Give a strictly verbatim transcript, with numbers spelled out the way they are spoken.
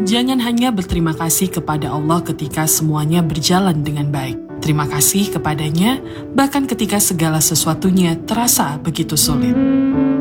Jangan hanya berterima kasih kepada Allah ketika semuanya berjalan dengan baik. Terima kasih kepadanya, bahkan ketika segala sesuatunya terasa begitu sulit.